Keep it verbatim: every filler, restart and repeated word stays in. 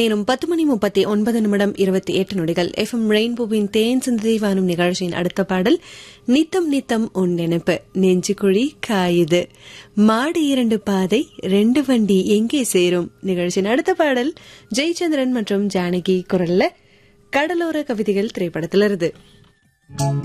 நேரம் பத்து மணி முப்பத்தி ஒன்பது நிமிடம் இருபத்தி எட்டு நொடிகள். எஃப் எம் ரெயின்போவின் தேன் சிந்தை வானும் நிகழ்ச்சியின் அடுத்த பாடல் நித்தம் நித்தம் உன் நினைப்பு நெஞ்சுக்குழி காயுது மாடு இரண்டு பாதை ரெண்டு வண்டி எங்கே சேரும். நிகழ்ச்சியின் அடுத்த பாடல் ஜெயச்சந்திரன் மற்றும் ஜானகி குரல்ல கடலோர கவிதைகள் திரைப்படத்திலிருந்து.